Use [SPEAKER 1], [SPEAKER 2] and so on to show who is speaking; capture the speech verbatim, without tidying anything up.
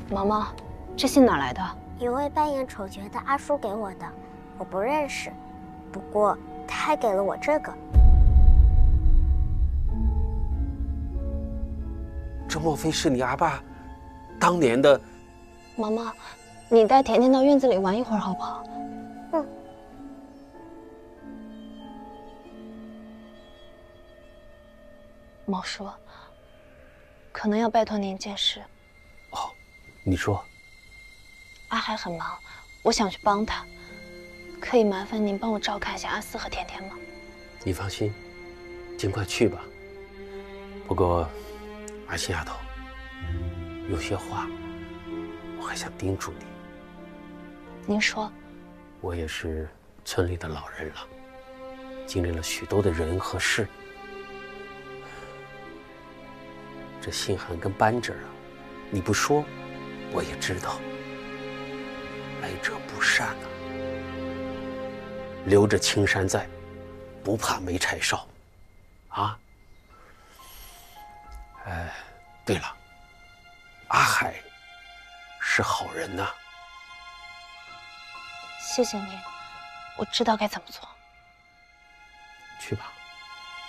[SPEAKER 1] 毛毛，这信哪来的？
[SPEAKER 2] 一位扮演丑角的阿叔给我的，我不认识，不过他还给了我这个。
[SPEAKER 3] 这莫非是你阿爸当年的？
[SPEAKER 1] 毛毛，你带甜甜到院子里玩一会儿好不好？
[SPEAKER 2] 嗯。
[SPEAKER 1] 毛叔，可能要拜托您一件事。
[SPEAKER 3] 哦，你说。
[SPEAKER 1] 阿海很忙，我想去帮他，可以麻烦您帮我照看一下阿四和甜甜吗？
[SPEAKER 3] 你放心，尽快去吧。不过，阿新丫头，有些话我还想叮嘱你。
[SPEAKER 1] 您说。
[SPEAKER 3] 我也是村里的老人了，经历了许多的人和事。这信函跟扳指啊，你不说，我也知道。来者不善啊，留着青山在，不怕没柴烧，啊！哎，对了，阿海是好人呐。
[SPEAKER 1] 谢谢您，我知道该怎么做。
[SPEAKER 3] 去吧。